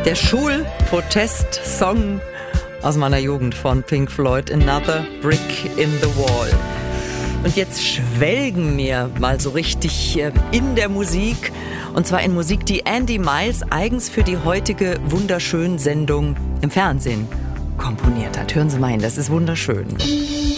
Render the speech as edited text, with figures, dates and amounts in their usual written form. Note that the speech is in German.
Der Schulprotest-Song aus meiner Jugend von Pink Floyd, Another Brick in the Wall. Und jetzt schwelgen wir mal so richtig in der Musik. Und zwar in Musik, die Andy Miles eigens für die heutige wunderschönen Sendung im Fernsehen komponiert hat. Hören Sie mal hin, das ist wunderschön.